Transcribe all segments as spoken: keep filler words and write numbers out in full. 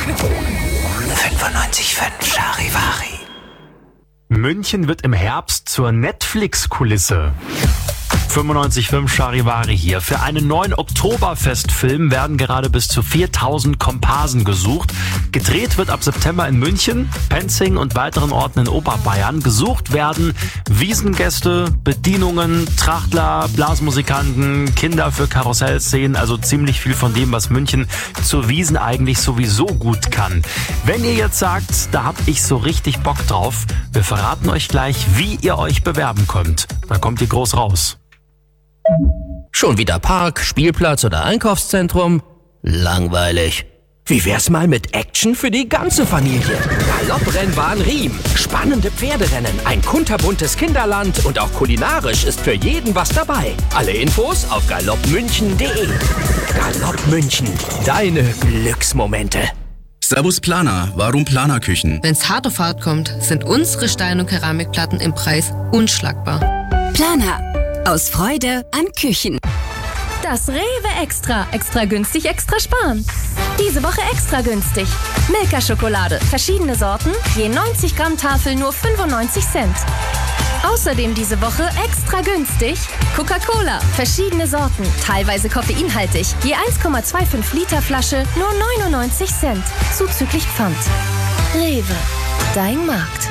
fünfundneunzig Komma fünf Charivari. München wird im Herbst zur Netflix-Kulisse. fünfundneunzig Komma fünf Charivari hier. Für einen neuen Oktoberfestfilm werden gerade bis zu viertausend Komparsen gesucht. Gedreht wird ab September in München, Penzing und weiteren Orten in Oberbayern. Gesucht werden Wiesengäste, Bedienungen, Trachtler, Blasmusikanten, Kinder für Karussellszenen, also ziemlich viel von dem, was München zur Wiesn eigentlich sowieso gut kann. Wenn ihr jetzt sagt, da hab ich so richtig Bock drauf, wir verraten euch gleich, wie ihr euch bewerben könnt. Dann kommt ihr groß raus. Schon wieder Park, Spielplatz oder Einkaufszentrum? Langweilig. Wie wär's mal mit Action für die ganze Familie? Galopprennbahn Riem, spannende Pferderennen, ein kunterbuntes Kinderland und auch kulinarisch ist für jeden was dabei. Alle Infos auf galopp münchen punkt de. Galopp München, deine Glücksmomente. Servus Planer, warum Planerküchen? Wenn's hart auf hart kommt, sind unsere Stein- und Keramikplatten im Preis unschlagbar. Planer. Aus Freude an Küchen. Das Rewe Extra. Extra günstig, extra sparen. Diese Woche extra günstig. Milka Schokolade. Verschiedene Sorten. Je neunzig Gramm Tafel nur fünfundneunzig Cent. Außerdem diese Woche extra günstig. Coca-Cola. Verschiedene Sorten. Teilweise koffeinhaltig. Je eins Komma fünfundzwanzig Liter Flasche nur neunundneunzig Cent. Zuzüglich Pfand. Rewe. Dein Markt.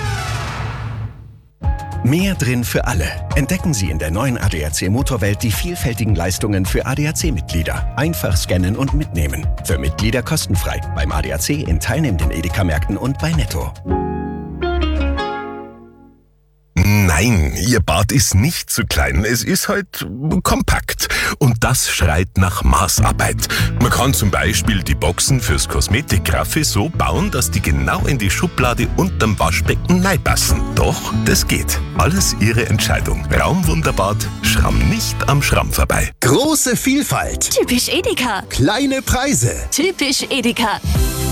Mehr drin für alle. Entdecken Sie in der neuen A D A C Motorwelt die vielfältigen Leistungen für A D A C-Mitglieder. Einfach scannen und mitnehmen. Für Mitglieder kostenfrei. Beim A D A C in teilnehmenden Edeka-Märkten und bei Netto. Nein, Ihr Bad ist nicht zu klein. Es ist halt kompakt. Und das schreit nach Maßarbeit. Man kann zum Beispiel die Boxen fürs Kosmetikgraffi so bauen, dass die genau in die Schublade unterm Waschbecken reinpassen. Doch, das geht. Alles Ihre Entscheidung. Raumwunderbad, Schramm nicht am Schramm vorbei. Große Vielfalt. Typisch Edeka. Kleine Preise. Typisch Edeka.